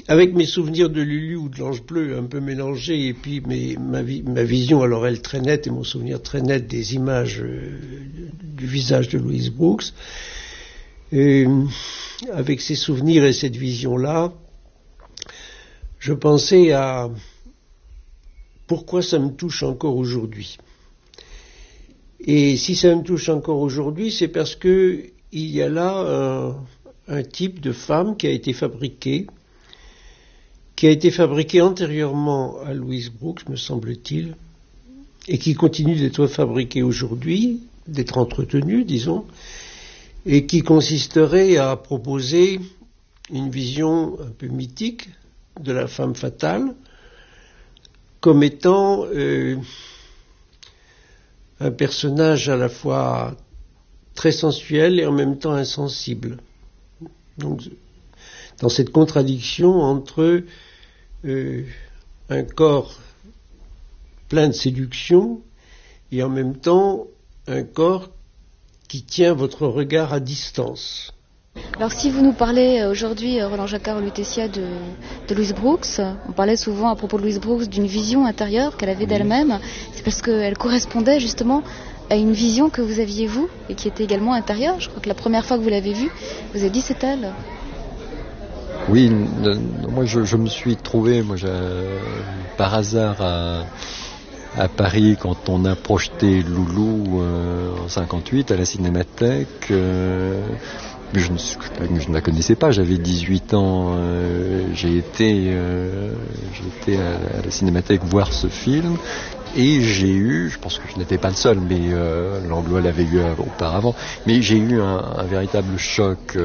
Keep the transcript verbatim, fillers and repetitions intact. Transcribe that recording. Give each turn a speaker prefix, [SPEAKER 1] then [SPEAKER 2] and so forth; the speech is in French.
[SPEAKER 1] avec mes souvenirs de Lulu ou de l'Ange Bleu un peu mélangés, et puis mes, ma, vi, ma vision alors elle très nette et mon souvenir très net des images euh, du visage de Louise Brooks, et avec ces souvenirs et cette vision-là, je pensais à pourquoi ça me touche encore aujourd'hui. Et si ça me touche encore aujourd'hui, c'est parce que il y a là un, un type de femme qui a été fabriqué, qui a été fabriqué antérieurement à Louise Brooks, me semble-t-il, et qui continue d'être fabriqué aujourd'hui, d'être entretenu, disons, et qui consisterait à proposer une vision un peu mythique de la femme fatale, comme étant euh, un personnage à la fois très sensuel et en même temps insensible. Donc, dans cette contradiction entre euh, un corps plein de séduction et en même temps un corps qui tient votre regard à distance.
[SPEAKER 2] Alors si vous nous parlez aujourd'hui, Roland Jacquard-Lutetia, de, de Louise Brooks, on parlait souvent à propos de Louise Brooks d'une vision intérieure qu'elle avait d'elle-même, c'est parce qu'elle correspondait justement à une vision que vous aviez vous et qui était également intérieure. Je crois que la première fois que vous l'avez vue, vous avez dit c'est elle.
[SPEAKER 3] Oui, moi je, je me suis trouvé moi, par hasard à, à Paris quand on a projeté Loulou euh, en cinquante-huit à la Cinémathèque. Euh, Mais je ne, je ne la connaissais pas, j'avais dix-huit ans, euh, j'ai été, euh, j'ai été à, à la Cinémathèque voir ce film et j'ai eu, je pense que je n'étais pas le seul, mais euh, Langlois l'avait eu auparavant, mais j'ai eu un, un véritable choc euh,